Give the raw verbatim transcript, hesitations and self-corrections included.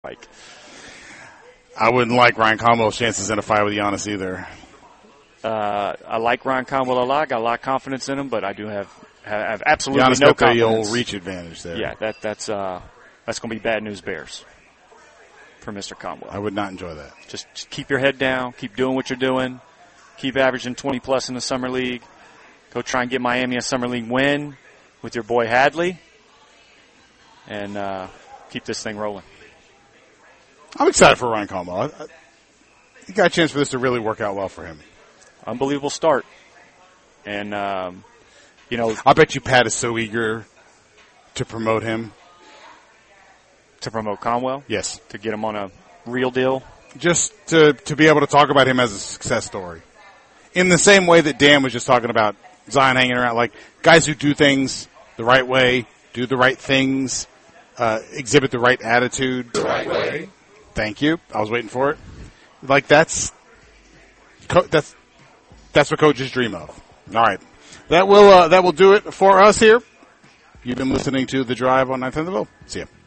like. I wouldn't like Ryan Conwell's chances in a fight with Giannis either. Uh, I like Ryan Conwell a lot. I got a lot of confidence in him, but I do have have absolutely Giannis no got the confidence. old reach advantage there. Yeah, that that's uh, that's going to be bad news bears for Mister Conwell. I would not enjoy that. Just, just keep your head down. Keep doing what you're doing. Keep averaging twenty plus in the summer league. Go try and get Miami a summer league win with your boy Hadley, and uh, keep this thing rolling. I'm excited for Ryan Conwell. I, I, he got a chance for this to really work out well for him. Unbelievable start. And, um, you know. I bet you Pat is so eager to promote him. To promote Conwell? Yes. To get him on a real deal? Just to, to be able to talk about him as a success story. In the same way that Dan was just talking about Zion hanging around. Like, guys who do things the right way, do the right things, uh, exhibit the right attitude. The right way. Thank you. I was waiting for it. Like, that's that's that's what coaches dream of. All right. That will uh, that will do it for us here. You've been listening to The Drive on ninth and the Ville. See ya.